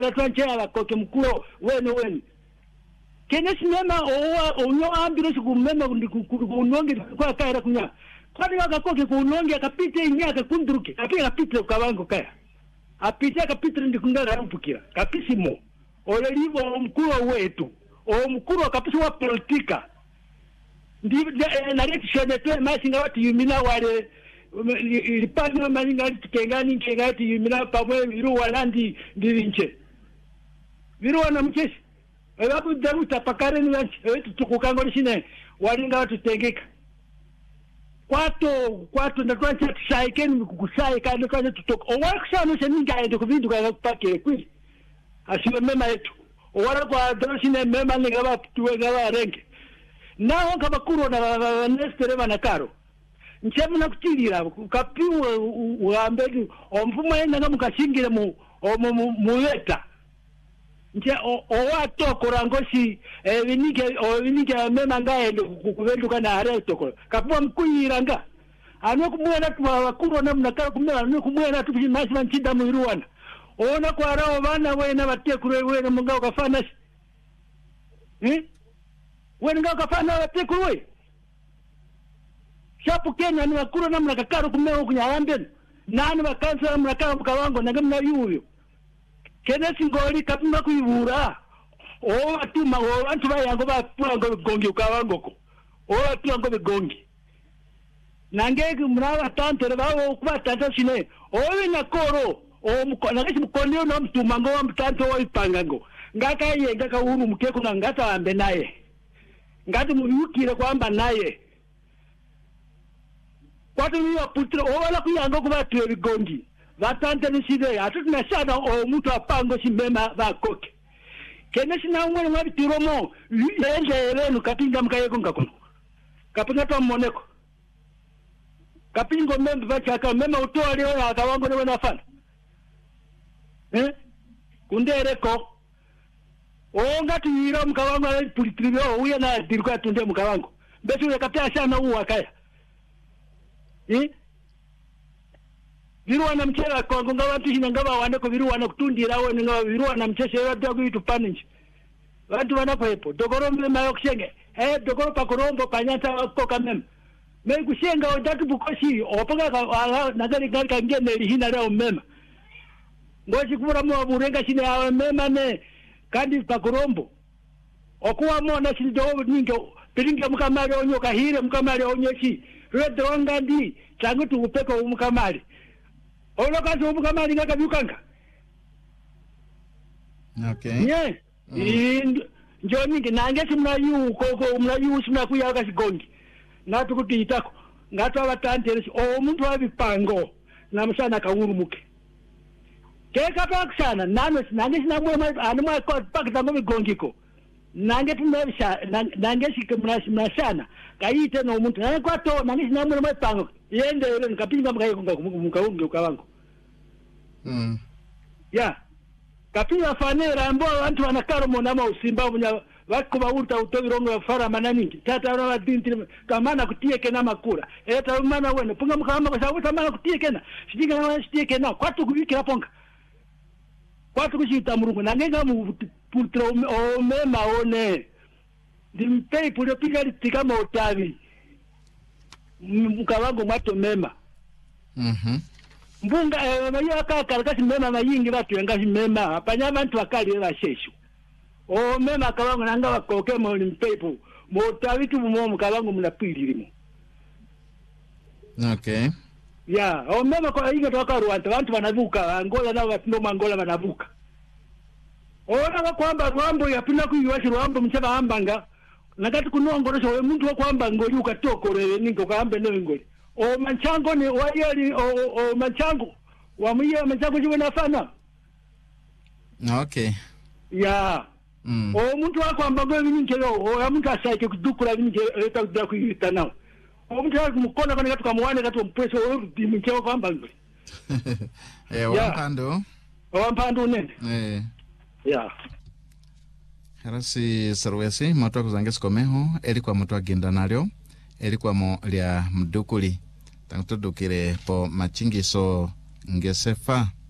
twanchera bakoke mkulo wene kene sinema onyo ambire sikumema kunonge kwa kaira kunya kwani wakakoke kunonge akapite inyaka kunduruke kapite ukabango kaya apite kapite ndikungara rumpukira kapisimo olelivo mkulo wetu mkulo kapisi wa politika ndi na leti shonete masinga watu yumina wale ilipano masinga kengati yumina pamwe viru walandi ndivinche viru wana mcheshi wapu daruta pakare ni wanchi wetu tukukangoli shine walinga watu tengeka kwato ndatuanchi atushaikeni mikukushaika ndatuanchi tutoka owakusha sheninga aende kuvindu kwa kupake kwili asiwe mema yetu owara kwa droshine mema ngaba tuwe ngaba renge naho kabakuru na nestere banakaro nchemu nakutilira kapiwe uambe omfumo yenda ngamukashingire muyeta nje owato korangoshi vinike mema ngaende kuvenduka na are tokora kapuwa mkuyiranga anokumwena twabakuru na munakaro kumela anokumwena tubimasi banchida muiruwana ona kwa rao bana wena batekure wena mungao kafana wena ngao kafana batekure shapu Kenya ni wakuru na mnakakaro kumeo kunyarambeni nani wakansa mnakaro mkawango na gamna yuyo kene singoli kapima kuivura atuma antu bayango bapuango gongi ukawango ko atuango begongi nangeke mnawa tante bawo kuba tante shine nakoro nakashi mkonyo no mtumango wa mtanto wa ipangango ngaka yenga ka uru mukeko na ngata ambe naye ngati muyukire kwamba naye kwatu ni aputro wala kuyango kuba tuwe bigongi batante ni side atu tunashana mtu apango shimema bakoke kene sina ngwe ngwa tiromo yende renu kapinga mkayeko ngakono kapinga to moneko kapingo membe bachaka mema utoli wa akawango ne nafana kundereko ngati yira mkawango ali pulitrio uya na dirika tunde mkawango betu yakapya sana uwakaya viruwa na mchera kwa ngawa tushina ngawa waneko viruwa na kutundira we ngawa viruwa na mcheshe yote kuitu paninchi watu wanapoepo dogoro mema yokushenge dogoro pakorombo panyata wako kamem kushenga odatu bukoshi opanga nagari gari kangene lihina leo mema ngozi kubura mwa burenga shine awe mema ne kandi pakorombo okuwa mona shine dogo ningo piringa mkamali onyo kahire mkamali onyeshi redo ngandi changu tupeko umkamali ono kazi umkamali ngaka byukanga okay njoni nange simnayu koko mnayu simnakuya kasigongi natu kutitako ngata batantele omuntu wabipango namusana kawurumuke keka paksana nange sinamwe anumwa ko pakita ngo bigongiko nange tumebisha nange sikamnashana kayite no umuntu nange kwato nange sinamwe mapango yende ere nkapinga mkayikonga kumukawunge ukawango ya kapinga fanera ambo abantu wanakaro monama usimba munya wakuba urta utovirongo fara mananingi tata wana dintiri kamana kutieke na makura eta mana wene punga mukama kwa sababu tamana kutieke na shidinga na shitieke na kwatu kubikira ponga kwatu kushita murungu nangenga mu pultra o mema one dimpei pulo piga litika motavi mukawango mato mema mbunga mayo karakasi mema mayingi batu yangashi mema apanya abantu akali basheshu mema kawango nanga wakoke mo limpepo motavitu mo mukawango munapilirimo okay ya mema kwa inga toka Rwanda abantu banavuka Angola na watu ndo Angola banavuka ona kwamba Rwambo yapina kuyiwashi Rwambo mchaba ambanga nakati kunongorosha we muntu wa kwamba ngoli ukatokorere ningo kaambe no ngoli manchango ni wayeli manchango wamuye manchango jiwe nafana okay ya muntu wa kwamba ngoli ninkelo muntu asaike kudukura ninke eta kudakuyita nao omuntu mukona kana tukamwane kati mpreso dimcheo kwamba ngoli wampando nene ya harasi sarwesi matwa kuzange sikomeho elikuwa matwa genda nalyo elikuwa mo lya mdukuli tangutudukire po machingiso ngesefa